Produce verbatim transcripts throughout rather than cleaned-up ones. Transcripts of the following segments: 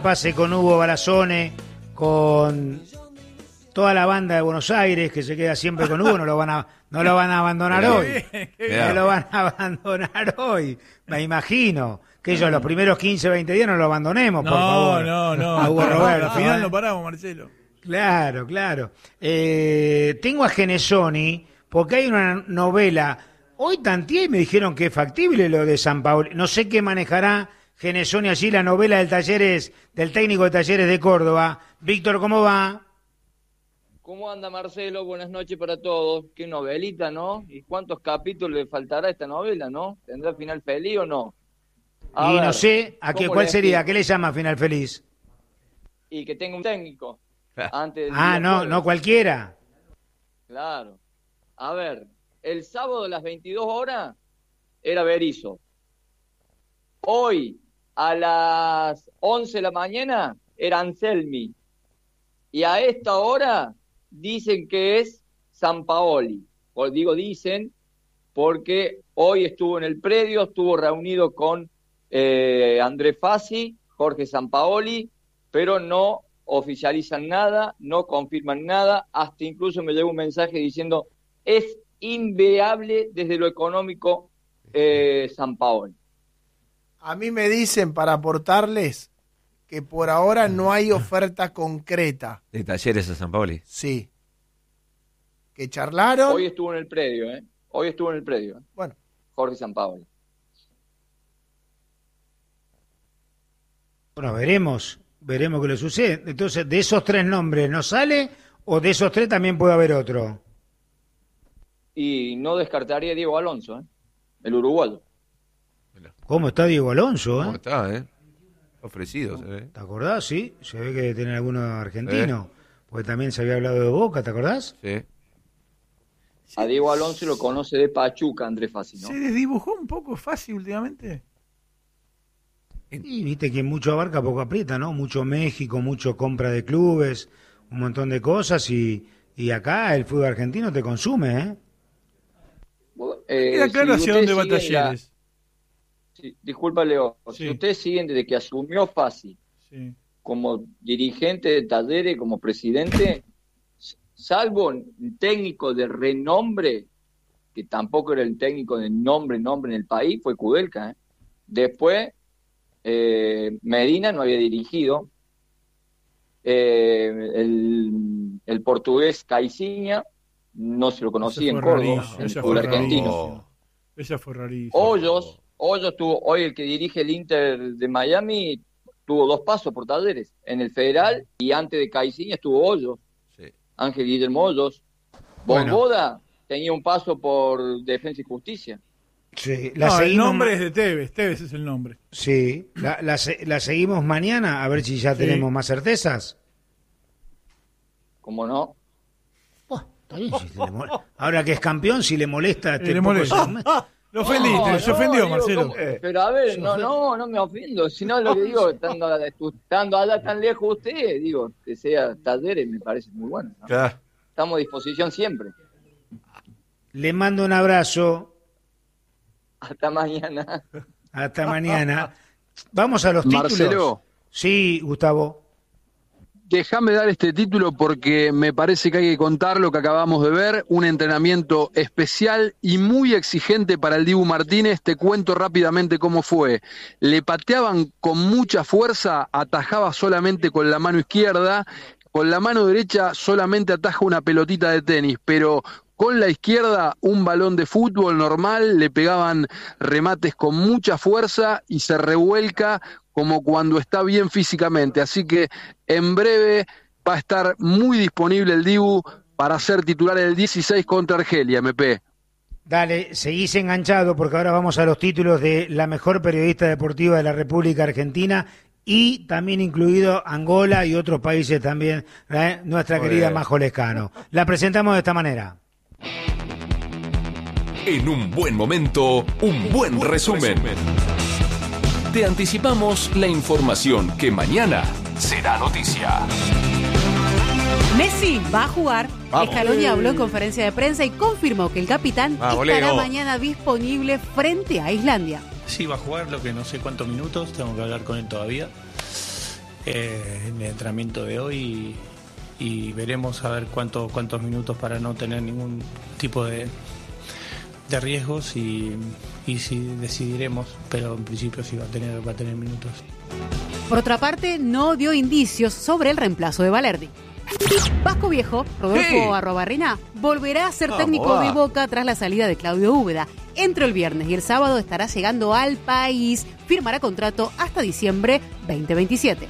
pase con Hugo Barazone, con toda la banda de Buenos Aires que se queda siempre con Hugo, no lo van a, no lo van a abandonar Mirá, hoy. bien, No lo van a abandonar hoy, me imagino. Que ellos los primeros quince, veinte días no lo abandonemos, no, por favor. No, no, a Hugo no. Roberto, Al final ¿eh? no paramos, Marcelo. Claro, claro. Eh, tengo a Genesoni, porque hay una novela. Hoy tanteé y me dijeron que es factible lo de San Paolo. No sé qué manejará Genesoni allí, la novela del Talleres, del técnico de Talleres de Córdoba. Víctor, ¿cómo va? ¿Cómo anda, Marcelo? Buenas noches para todos. Qué novelita, ¿no? ¿Y cuántos capítulos le faltará a esta novela, no? ¿Tendrá final feliz o no? A y ver, no sé, ¿a qué, ¿cuál sería? ¿Qué le llama final feliz? Y que tenga un técnico. Antes del Ah, día no, jueves. no cualquiera. Claro. A ver, el sábado a las veintidós horas era Berizzo. Hoy a las once de la mañana era Anselmi. Y a esta hora dicen que es Sampaoli. O digo dicen porque hoy estuvo en el predio, estuvo reunido con eh, André Fassi, Jorge Sampaoli, pero no oficializan nada, no confirman nada, hasta incluso me llegó un mensaje diciendo es inviable desde lo económico eh, Sampaoli. A mí me dicen, para aportarles, que por ahora no hay oferta concreta. ¿De Talleres a San Paoli? Sí. Que charlaron. Hoy estuvo en el predio, ¿eh? Hoy estuvo en el predio. ¿eh? Bueno. Jorge Sampaoli. Bueno, veremos, veremos qué le sucede. Entonces, ¿de esos tres nombres no sale o de esos tres también puede haber otro? Y no descartaría a Diego Alonso, ¿eh? El uruguayo. ¿Cómo está Diego Alonso? ¿eh? ¿Cómo está, eh? Ofrecido, se ve. ¿Te acordás? Sí, se ve que debe tener alguno argentino. ¿Eh? Porque también se había hablado de Boca, ¿te acordás? Sí. A Diego Alonso lo conoce de Pachuca, Andrés Fassi, ¿no? ¿Se desdibujó un poco fácil últimamente? Y viste que mucho abarca, poco aprieta, ¿no? Mucho México, mucho compra de clubes, un montón de cosas y, y acá el fútbol argentino te consume, ¿eh? eh ¿Qué aclaración si de Batalleres? La... Sí, disculpa, Leo. Sí. Si ustedes siguen desde que asumió Fassi sí. como dirigente de Talleres, como presidente, salvo un técnico de renombre, que tampoco era el técnico de nombre, nombre en el país, fue Kudelka, ¿eh? Después, eh, Medina no había dirigido, eh, el, el portugués Caixinha no se lo conocía en Córdoba, en el fútbol argentino. Ella fue rarísima. Hoyos, Hoyos tuvo, hoy el que dirige el Inter de Miami, tuvo dos pasos por Talleres, en el Federal, y antes de Caixinha estuvo Hoyos, sí. Ángel Guillermo Hoyos. Bogoda bueno. tenía un paso por Defensa y Justicia. Sí, la no, seguimos... el nombre es de Tevez, Tevez es el nombre. Sí, la, la, la seguimos mañana, a ver si ya sí. tenemos más certezas. ¿Cómo no? Oh, está bien, si le mol... Ahora que es campeón, si le molesta... Le molesta. Lo ofendiste, no, se ofendió, no, digo, Marcelo. ¿cómo? Pero a ver, no, no, no me ofiendo. Si no, lo que digo, estando, estando allá tan lejos usted, digo, que sea Talleres me parece muy bueno, ¿no? Claro. Estamos a disposición siempre. Le mando un abrazo. Hasta mañana. Hasta mañana. Vamos a los títulos. Marcelo. Sí, Gustavo. Déjame dar este título porque me parece que hay que contar lo que acabamos de ver, un entrenamiento especial y muy exigente para el Dibu Martínez. Te cuento rápidamente cómo fue. Le pateaban con mucha fuerza, atajaba solamente con la mano izquierda, con la mano derecha solamente ataja una pelotita de tenis, pero con la izquierda un balón de fútbol normal, le pegaban remates con mucha fuerza y se revuelca como cuando está bien físicamente, así que en breve va a estar muy disponible el Dibu para ser titular el dieciséis contra Argelia, M P. Dale, seguís enganchado porque ahora vamos a los títulos de la mejor periodista deportiva de la República Argentina y también incluido Angola y otros países también, ¿eh? Nuestra Muy querida bien. Majo Lescano. La presentamos de esta manera. En un buen momento, un buen resumen. Te anticipamos la información que mañana será noticia. Messi va a jugar. Scaloni habló en conferencia de prensa y confirmó que el capitán Vamos, estará Leo. mañana disponible frente a Islandia. Sí, va a jugar, lo que no sé cuántos minutos, tengo que hablar con él todavía. eh, en el entrenamiento de hoy y, y veremos a ver cuánto, cuántos minutos para no tener ningún tipo de, de riesgos y, y si decidiremos, pero en principio sí va a tener, va a tener minutos. Por otra parte, no dio indicios sobre el reemplazo de Balerdi. Vasco Viejo, Rodolfo Sí. Arrobarrena, volverá a ser Vamos, técnico va. de Boca tras la salida de Claudio Úbeda. Entre el viernes y el sábado estará llegando al país. Firmará contrato hasta diciembre veinte veintisiete.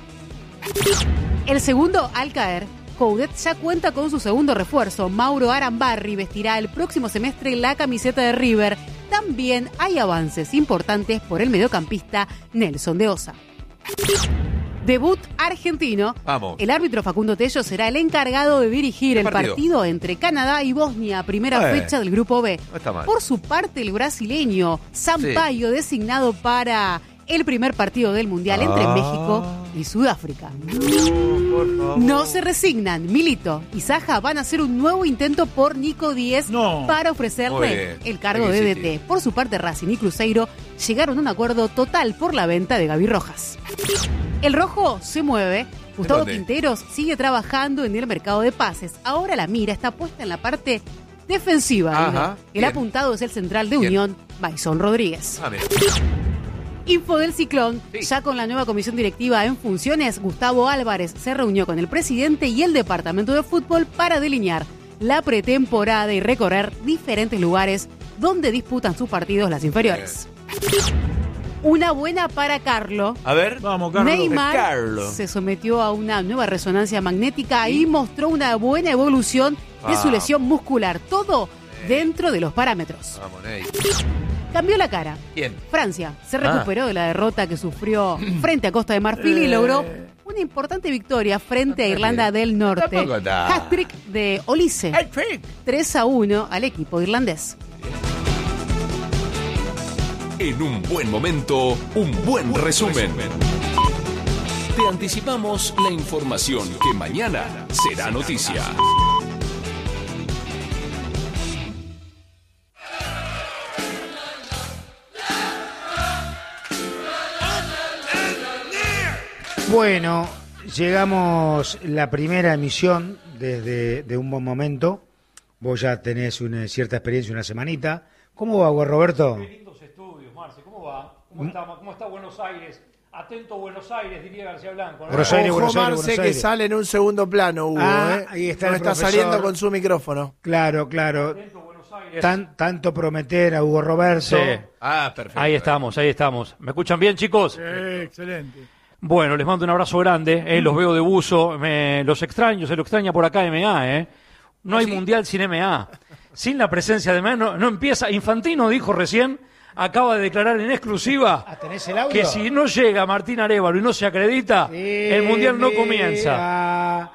El segundo al caer, Coudet ya cuenta con su segundo refuerzo. Mauro Arambarri vestirá el próximo semestre la camiseta de River. También hay avances importantes por el mediocampista Nelson de Osa. Debut argentino. Vamos. El árbitro Facundo Tello será el encargado de dirigir el partido? partido entre Canadá y Bosnia, primera Eh, fecha del Grupo B. no está mal. Por su parte, el brasileño Sampaio, designado para el primer partido del Mundial entre Ah. México y Sudáfrica. Por favor. No se resignan. Milito y Saja van a hacer un nuevo intento por Nico Díez No. para Muy ofrecerle bien. el cargo Hay que de D insistir. T. Por su parte, Racing y Cruzeiro llegaron a un acuerdo total por la venta de Gaby Rojas. El rojo se mueve. Gustavo dónde? Quinteros sigue trabajando en el mercado de pases. Ahora la mira está puesta en la parte defensiva. Ajá, Guido. El bien. apuntado es el central de Bien. Unión, Maison Rodríguez. Ah, mira. Info del Ciclón, Sí. ya con la nueva comisión directiva en funciones, Gustavo Álvarez se reunió con el presidente y el departamento de fútbol para delinear la pretemporada y recorrer diferentes lugares donde disputan sus partidos las inferiores. Una buena para Carlo. A ver. Vamos, Carlos. Neymar Carlo. se sometió a una nueva resonancia magnética y mostró una buena evolución de su Ah. lesión muscular. Todo dentro de los parámetros. Vamos, Ney. Cambió la cara. ¿Quién? Francia se Ah. recuperó de la derrota que sufrió frente a Costa de Marfil y logró una importante victoria frente a Irlanda del Norte. Tampoco está. Hat-trick de Olise. tres a uno al equipo irlandés. En un buen momento, un buen resumen. Te anticipamos la información que mañana será noticia. Bueno, llegamos la primera emisión desde de un buen momento. Vos ya tenés una cierta experiencia, una semanita. ¿Cómo va, Juan Roberto? Qué lindos estudios, Marce. ¿Cómo va? ¿Cómo está, ¿Cómo está Buenos Aires? Atento Buenos Aires, diría García Blanco, ¿no? Buenos Aires, Ojo, Buenos Aires, Marce, Buenos Aires. que sale en un segundo plano, Hugo. Ah, ¿eh? ahí está no el está profesor. saliendo con su micrófono. Claro, claro. Atento Buenos Aires. Tan, tanto prometer a Hugo Roberto. Sí. Ah, perfecto. Ahí estamos, ahí estamos. ¿Me escuchan bien, chicos? Eh, excelente. Bueno, les mando un abrazo grande. Eh, los veo de buzo. Me, los extraño, se lo extraña por acá M A. Eh. No hay mundial sin M A. Sin la presencia de M A no, no empieza. Infantino dijo recién, acaba de declarar en exclusiva Ah, ¿tenés el audio? que si no llega Martín Arévalo y no se acredita, el mundial no comienza.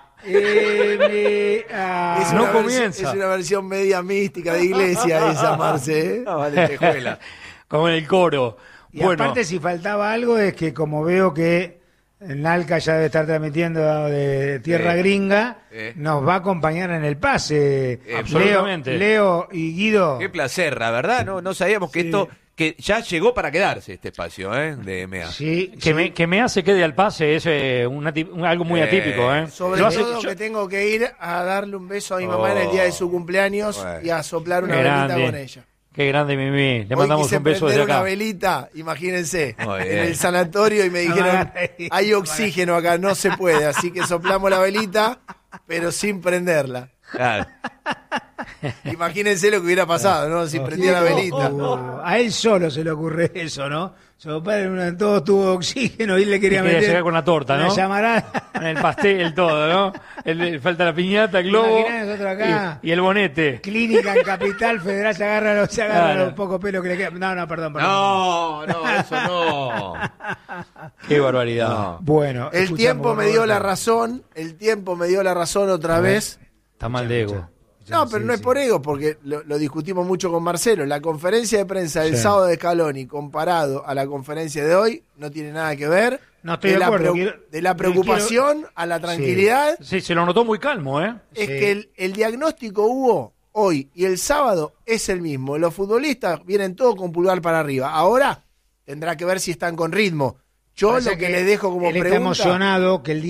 M A. Es No una versión- comienza. es una versión media mística de iglesia esa, Marce. ¿eh? No, vale, tejuela. Como en el coro. Y Bueno, aparte, si faltaba algo, es que como veo que Nalca ya debe estar transmitiendo de tierra Sí. gringa, Sí. nos va a acompañar en el pase. Eh, absolutamente. Leo, Leo y Guido. Qué placer, la verdad. No, no sabíamos que Sí. esto, que ya llegó para quedarse este espacio, ¿eh? De M A. Sí, que, sí. me, que me hace quede al pase es eh, una tip- un- algo muy Eh, atípico. ¿eh? Sobre Lo hace- todo yo- que tengo que ir a darle un beso a mi mamá en el día de su cumpleaños Bueno. y a soplar una Qué velita grande. con ella. Qué grande, Mimi. Le Hoy mandamos quise un beso desde prender una acá. velita, imagínense, Muy en bien. el sanatorio y me dijeron, Ay, hay oxígeno acá, no se puede, así que soplamos la velita, pero sin prenderla. Claro. Imagínense lo que hubiera pasado, ¿no? Si prendía la velita. Uh, a él solo se le ocurre eso, ¿no? Su padre en una- todo tuvo de oxígeno y él le quería Y quería meter llegar con la torta, una ¿no? llamarada. En el pastel, todo, ¿no? El- el- falta la piñata, el globo Imaginá nosotros acá. y, y el bonete. Clínica en Capital Federal, se agarra los, se agarra Claro. los pocos pelos que le quedan. No, no, perdón, perdón. No, no, eso no. Qué barbaridad. No. Bueno, El escuchamos, tiempo me dio Roberto. la razón, el tiempo me dio la razón otra vez. Está mal de ego. No, pero Sí, no es sí. por ego, porque lo, lo discutimos mucho con Marcelo. La conferencia de prensa del Sí. sábado de Scaloni comparado a la conferencia de hoy no tiene nada que ver. No estoy de la acuerdo, preu- quiero- de la quiero- preocupación a la tranquilidad. Sí, se lo notó muy calmo, ¿eh? Es Sí. que el, el diagnóstico hubo hoy y el sábado es el mismo. Los futbolistas vienen todos con pulgar para arriba. Ahora tendrá que ver si están con ritmo. Yo Pasa lo que, le dejo como él pregunta... está emocionado que el